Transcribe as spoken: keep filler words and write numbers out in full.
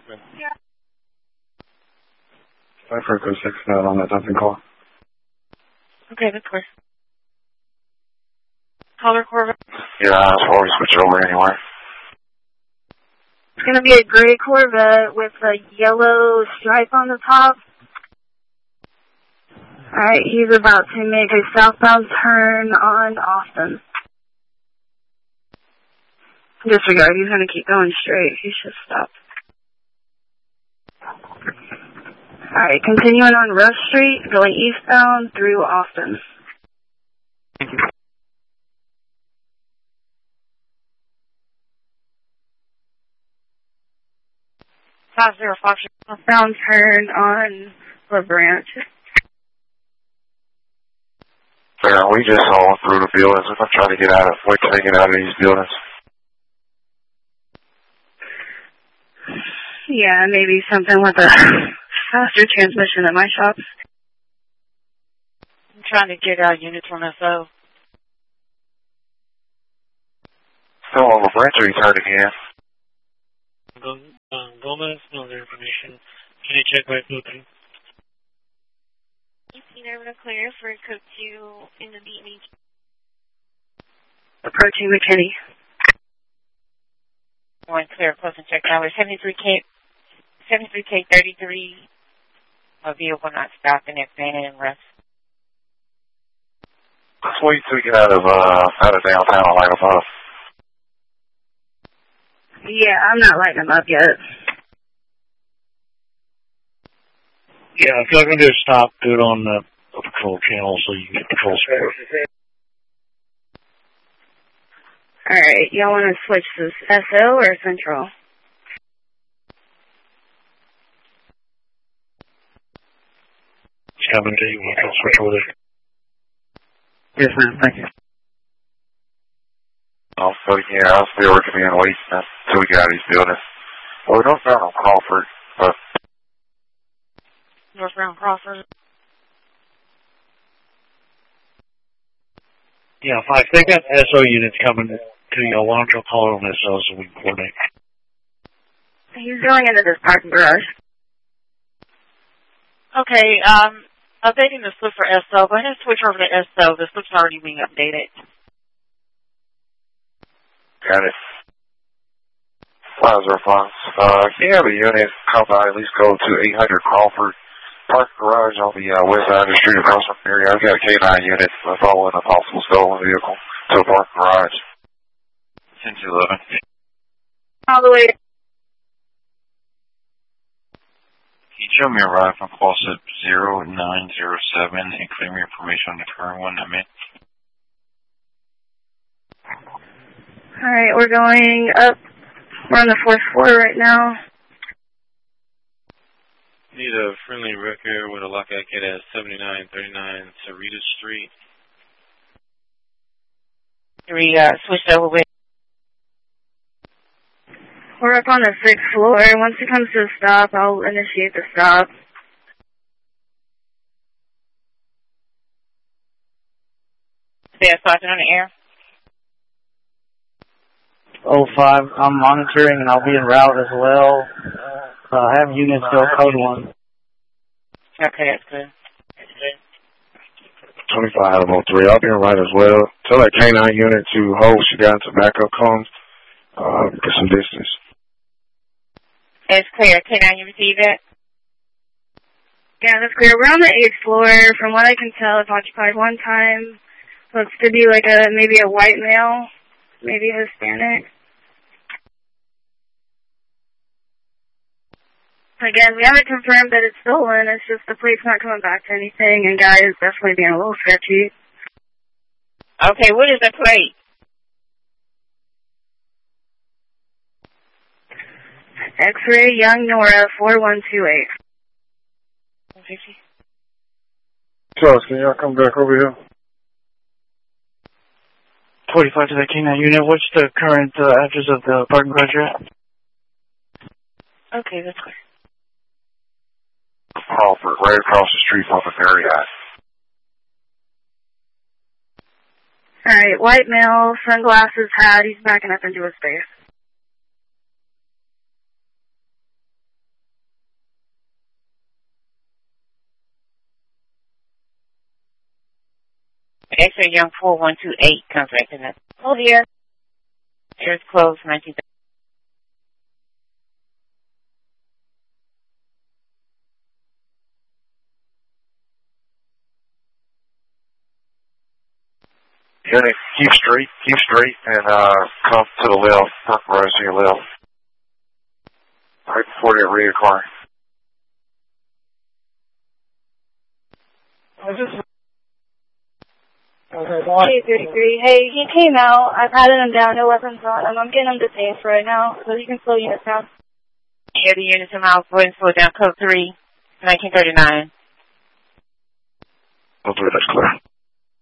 Yeah. five four two six note on that Dumping call. Okay, that's clear. Color Corvette? Yeah, that's why we switch it over anyway. It's going to be a gray Corvette with a yellow stripe on the top. Alright, he's about to make a southbound turn on Austin. Disregard, he's going to keep going straight. He should stop. Alright, continuing on Rush Street, going eastbound through Austin. Thank you. Five zero five, southbound turn on La Branch. Yeah, we just saw through the buildings. I'm trying to get out of, wait till they get out of these buildings. Yeah, maybe something with a faster transmission at my shop. I'm trying to get uh, units from S O. Still on the branch or you turned again? Um, Gomez, no other information. Can you check my blueprint? You see over to clear for code two in the B and H. Approaching McKinney. Going clear, close and check now. We're seventy-three K, seventy-three K thirty-three. A vehicle not stopped and abandoned and rest. Let's wait till we get out of, uh, out of downtown and light them up. Yeah, I'm not lighting them up yet. Yeah, if you're going to do a stop, do it on the, the patrol channel so you can get patrol support. Alright, y'all want to switch to S O or Central? It's coming to you. Want to switch over there? Yes, ma'am. Thank you. Also, yeah, I'll still recommend waiting until we get out of these buildings. Well, we don't start on Crawford, but... Northbound Crawford. Yeah, if I think that S O unit's coming to you, why don't you call it on S O so we can coordinate? He's going into this parking garage. Okay, um, updating the slip for S O. Go ahead and switch over to S O. The slip's already being updated. Got it. five zero five. Uh, can you have a unit come by, at least go to eight hundred Crawford. Park garage on the uh, west side of the street across from the area. I've got a K nine unit following a possible stolen vehicle to a park garage. ten two eleven. All the way. Can you show me a ride from closet zero nine zero seven and claim your information on the current one I'm in? Alright, we're going up. We're on the fourth floor right now. Need a friendly record with a lockout kit at seventy-nine thirty-nine Sarita Street. We uh, switched over with. We're up on the sixth floor. Once it comes to a stop, I'll initiate the stop. Staff Sergeant on the air. oh five, I'm monitoring and I'll be en route as well. Uh, have units go code one. Okay, that's good. twenty-five Adam oh three. I'll be right as well. Tell that K nine unit to hold. She got into backup cones. Uh, get some distance. It's clear. K nine, you receive it? Yeah, that's clear. We're on the eighth floor. From what I can tell, it's occupied one time. Looks to be like a, maybe a white male, maybe Hispanic. Again, we haven't confirmed that it's stolen. It's just the plate's not coming back to anything, and guy is definitely being a little sketchy. Okay, what is the plate? X-ray Young Nora four one two eight. Charles, can y'all come back over here? forty-five to the K nine unit. What's the current uh, address of the parking garage you're at? Okay, that's clear. Crawford, right across the street from the Marriott. Alright, white male, sunglasses, hat, he's backing up into his space. X-ray Young four one two eight comes right to that. Oh dear. Air's closed, nineteen thirty. Unit, keep straight, keep straight, and uh, come to the left, park garage to your left. Right before that red car. I just... K thirty-three. Hey, he came out. I patted him down. No weapons on him. I'm getting him detained for right now, so you can slow units down. Yeah, the units are miles four and slow down, code three, nineteen thirty-nine. Hopefully that's clear.